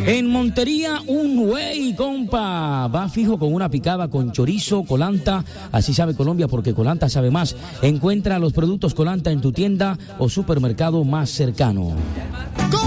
En Montería, un güey, compa. Va fijo con una picada con chorizo, colanta. Así sabe Colombia porque Colanta sabe más. Encuentra los productos Colanta en tu tienda o supermercado más cercano.